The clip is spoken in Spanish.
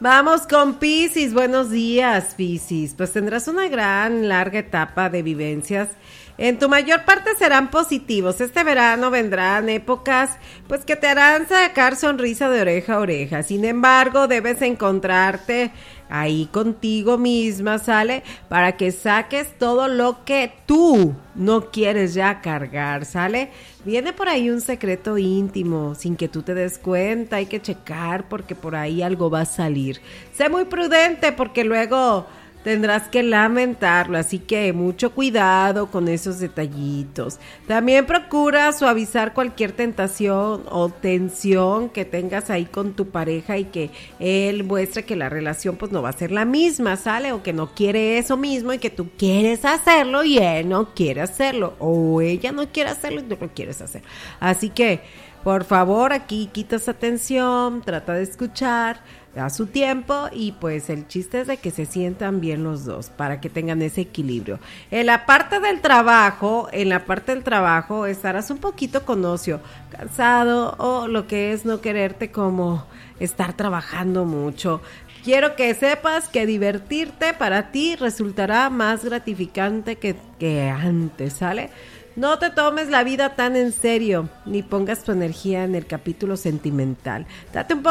Vamos con Piscis, buenos días Piscis, pues tendrás una gran larga etapa de vivencias. En tu mayor parte serán positivos. Este verano vendrán épocas pues que te harán sacar sonrisa de oreja a oreja. Sin embargo, debes encontrarte ahí contigo misma, ¿sale? Para que saques todo lo que tú no quieres ya cargar, ¿sale? Viene por ahí un secreto íntimo, sin que tú te des cuenta, hay que checar porque por ahí algo va a salir. Sé muy prudente porque luego tendrás que lamentarlo, así que mucho cuidado con esos detallitos. También procura suavizar cualquier tentación o tensión que tengas ahí con tu pareja y que él muestre que la relación pues no va a ser la misma, ¿sale? O que no quiere eso mismo y que tú quieres hacerlo y él no quiere hacerlo. O ella no quiere hacerlo y tú lo quieres hacer. Así que, por favor, aquí quitas atención, trata de escuchar a su tiempo y pues el chiste es de que se sientan bien los dos para que tengan ese equilibrio. En la parte del trabajo estarás un poquito con ocio, cansado o lo que es no quererte como estar trabajando mucho. Quiero que sepas que divertirte para ti resultará más gratificante que antes, ¿sale? No te tomes la vida tan en serio, ni pongas tu energía en el capítulo sentimental. Date un poco